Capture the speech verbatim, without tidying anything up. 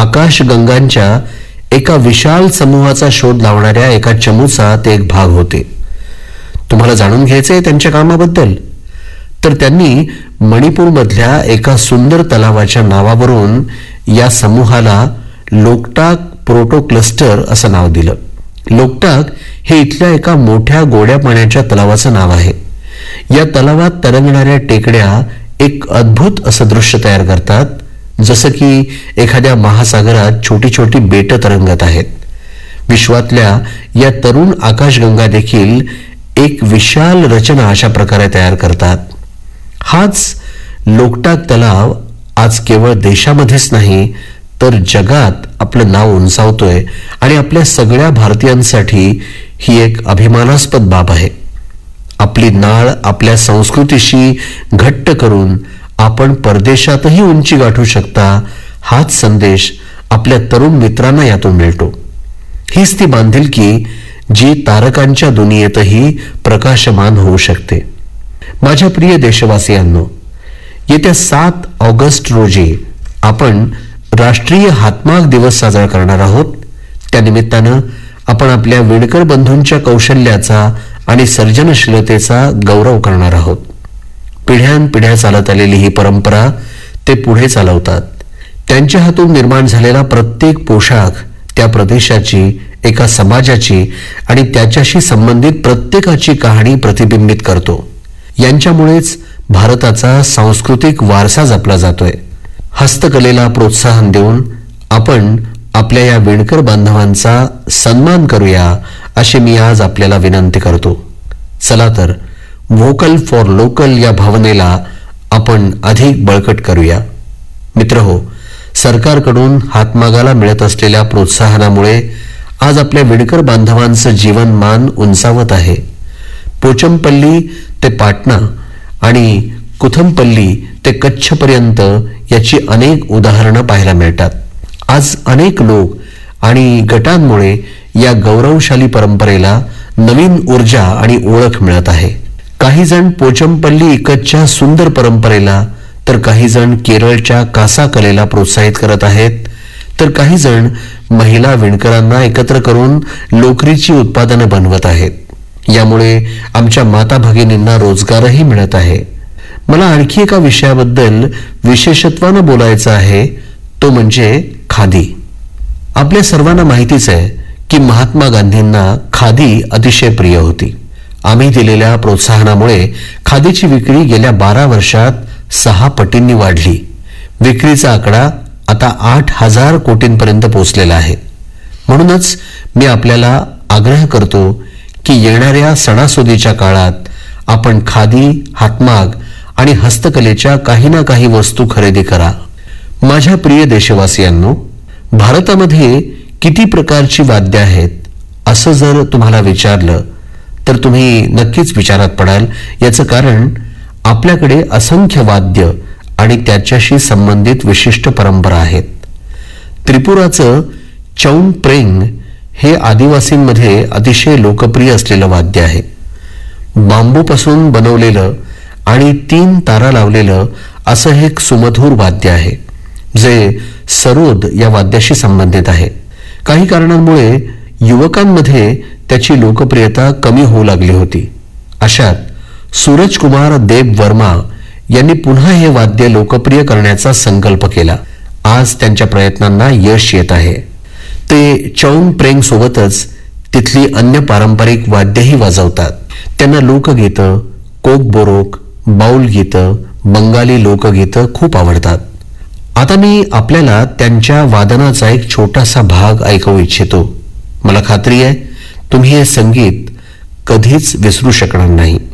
आकाशगंगांच्या एका विशाल समूहाचा शोध लावणाऱ्या एका चमूचा ते एक भाग होते. तुम्हाला जाणून घ्यायचंय त्यांच्या कामाबद्दल? तर त्यांनी मणिपूरमधल्या एका सुंदर तलावाच्या नावावरून या समूहाला लोकटाक प्रोटो क्लस्टर असं नाव दिलं. लोकटाक हे इथल्या एका मोठ्या गोड्या पाण्याच्या तलावाचं नाव आहे. या तलावात तरंगणाऱ्या टेकड्या एक अद्भुत असं दृश्य तयार करतात, जसं की एखाद्या महासागरात छोटी छोटी बेटं तरंगत आहेत. विश्वातल्या या तरुण आकाशगंगा देखील एक विशाल रचना अशा प्रकारे तयार करतात. हाच लोकटाक तलाव आज केवळ देशामध्येच नाही तर जगात आपलं नाव उंचावतोय आणि आपल्या सगळ्या भारतीयांसाठी ही एक अभिमानास्पद बाब आहे. आपली नाळ आपल्या संस्कृतीशी घट्ट करून आपण परदेशातही उंची गाठू शकता, हाच संदेश आपल्या तरुण मित्रांना यातून मिळतो. हीच ती बांधिलकी जी तारकांच्या दुनियेतही प्रकाशमान होऊ शकते. माझ्या प्रिय देशवासियांनो, येत्या सात ऑगस्ट रोजी आपण राष्ट्रीय हातमाग दिवस साजरा करणार आहोत. त्यानिमित्तानं आपण आपल्या विणकर बंधूंच्या कौशल्याचा आणि सर्जनशीलतेचा गौरव करणार आहोत. पिढ्यानपिढ्या चालत आलेली ही परंपरा ते पुढे चालवतात. त्यांच्या हातून निर्माण झालेला प्रत्येक पोशाख त्या प्रदेशाची, एका समाजाची आणि त्याच्याशी संबंधित प्रत्येकाची कहाणी प्रतिबिंबित करतो. यांच्यामुळेच भारताचा सांस्कृतिक वारसा जपला जातोय. हस्तकलेला प्रोत्साहन देऊन आपण आपल्या या विणकर बांधवांचा सन्मान करूया, अशी मी आज आपल्याला विनंती करतो. चला तर व्होकल फॉर लोकल या भावनेला आपण अधिक बळकट करूया. मित्रहो, सरकारकडून हातमागाला मिळत असलेल्या प्रोत्साहनामुळे आज आपल्या विणकर बांधवांचं जीवनमान उंचावत आहे. पोचमपल्ली ते पाटणा आणि कुथमपल्ली ते कच्छपर्यंत याची अनेक उदाहरणं पाहायला मिळतात. आज अनेक लोक आणि गटांमुळे या गौरवशाली परंपरेला नवीन ऊर्जा आणि ओळख मिळत आहे. काही जण पोचमपल्ली इकतच्या सुंदर परंपरेला, तर काही जण केरळच्या कासा कलेला प्रोत्साहित करत आहेत, तर काही जण महिला विणकरांना एकत्र करून लोकरीची उत्पादनं बनवत आहेत. यामुळे आमच्या माता भगिनींना रोजगारही मिळत आहे. मला आणखी एका विषयाबद्दल विशेषत्वानं बोलायचं आहे, तो म्हणजे खादी. आपल्या सर्वांना माहितीच आहे की महात्मा गांधींना खादी अतिशय प्रिय होती. आम्ही दिलेल्या प्रोत्साहनामुळे खादीची विक्री गेल्या बारा वर्षात सहा पटींनी वाढली. विक्रीचा आकडा आता आठ हजार कोटींपर्यंत पोहोचलेला आहे. म्हणूनच मी आपल्याला आग्रह करतो की येणाऱ्या सणासुदीच्या काळात आपण खादी, हातमाग आणि हस्तकलेच्या काही ना काही वस्तू खरेदी करा. माझ्या प्रिय देशवासियांनो, भारतामध्ये किती प्रकारची वाद्य आहेत असं जर तुम्हाला विचारलं तर तुम्ही नक्कीच विचारात पडाल. याचं कारण आपल्याकडे असंख्य वाद्य आणि त्याच्याशी संबंधित विशिष्ट परंपरा आहेत. त्रिपुराचं चौंगप्रेंग हे आदिवासींमध्ये अतिशय लोकप्रिय असलेलं वाद्य आहे. बांबूपासून बनवलेलं आणि तीन तारा लावलेलं असं हे एक सुमधूर वाद्य आहे, जे सरोद या वाद्याशी संबंधित आहे. काही कारणांमुळे युवकांमध्ये त्याची लोकप्रियता कमी होऊ लागली होती. अशात सूरजकुमार देब वर्मा यांनी पुन्हा हे वाद्य लोकप्रिय करण्याचा संकल्प केला. आज त्यांच्या प्रयत्नांना यश येत आहे. ते चौंगप्रेंग सोबतच तिथली अन्य पारंपरिक वाद्यही वाजवतात. त्यांना लोकगीतं, कोकबोरोक, बाउल गीतं, बंगाली लोकगीतं खूप आवडतात. आता मी आपल्याला त्यांच्या वादनाचा एक छोटासा भाग ऐकवू इच्छितो. मला खात्री आहे तुम्ही हे संगीत कधीच विसरू शकणार नाही.